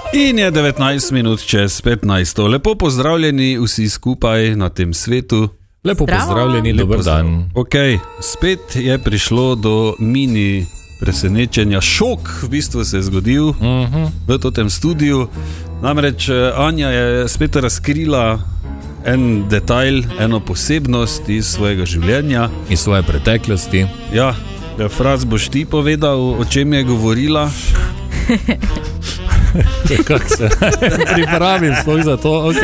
In je 19 minut čez 15. Lepo pozdravljeni vsi skupaj na tem svetu. Lepo pozdravljeni, dober dan. Ok, spet je prišlo do mini presenečenja. Šok v bistvu se je zgodil v tem studiu. Namreč Anja je spet razkrila en detajl, eno posebnost iz svojega življenja. Iz svoje preteklosti. Ja, Fraz, boš ti povedal, o čem je govorila? Kako se pripravim sploh za to, ok.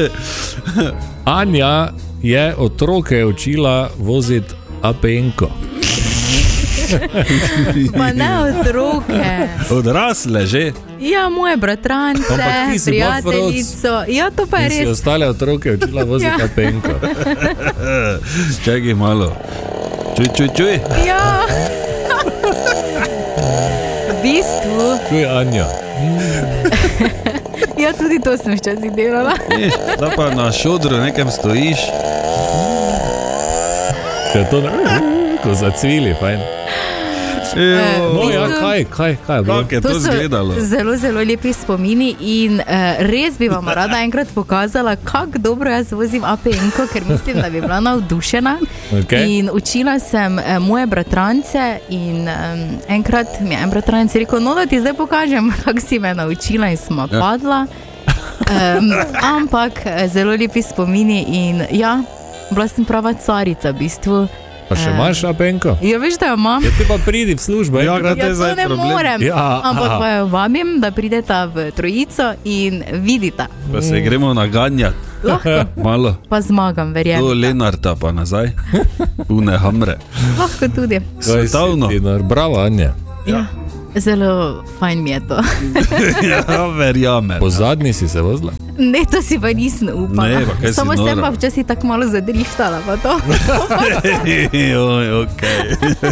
Anja je otroke učila voziti APN-ko. Pa ne otroke. Odrasle že? Ja, moje bratrance, prijateljico. Ja, to pa je res. In si ostale otroke učila voziti APN-ko. Čakaj malo. Čuj. Ja. V bistvu. Čuj, Anja. Ja, tudi to sem včasih delala. Da pa na šodru nekem stojiš. Če to ko zacvili, fajn. No ja, kaj? Kako je to izgledalo? Zelo, zelo lepi spomini in res bi vam rada enkrat pokazala, kako dobro jaz vozim APN-ko, ker mislim, da bi bila navdušena. Okay. In učila sem moje bratrance in enkrat mi je en bratranec rekel, no da ti zdaj pokažem, kako si me naučila in smo padla. Ampak zelo lepi spomini in ja, bila sem prava carica v bistvu. Pa še imaš APN-ko? Ja, veš, da jo imam. Ja, ti pa pridi v službo. Ja, Ja, to ne morem, ampak pa jo vabim, da prideta v trojico in vidita. Pa se gremo naganjati. Lahko. Malo. Pa zmagam, verjamem. Do Lenarta pa nazaj. Une hamre. Lahko tudi. Svetovno. Bravo, Anja. Ja. Zelo fajn mi je to. Ja, verjamem. Po zadnji si se vozila? Ne, to si pa nisem upala. Ne, pa kaj si Samo sem nora? pa včasih tako malo zadriftala, pa to. Joj, okej.